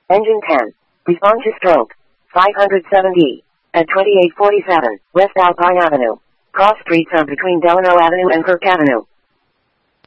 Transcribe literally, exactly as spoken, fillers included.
Engine ten. Respond to stroke. five hundred seven D. At twenty-eight forty-seven, West Alpine Avenue. Cross streets are between Delano Avenue and Kirk Avenue.